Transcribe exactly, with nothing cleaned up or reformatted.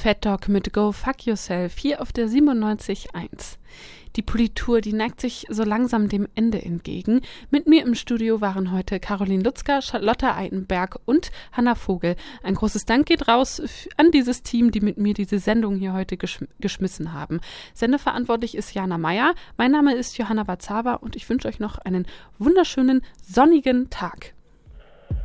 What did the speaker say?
Fat Dog mit Go Fuck Yourself hier auf der siebenundneunzig Komma eins. Die Politur, die neigt sich so langsam dem Ende entgegen. Mit mir im Studio waren heute Caroline Lutzka, Charlotte Eidenberg und Hanna Vogel. Ein großes Dank geht raus an dieses Team, die mit mir diese Sendung hier heute geschm- geschmissen haben. Sendeverantwortlich ist Jana Meyer. Mein Name ist Johanna Watzava und ich wünsche euch noch einen wunderschönen sonnigen Tag.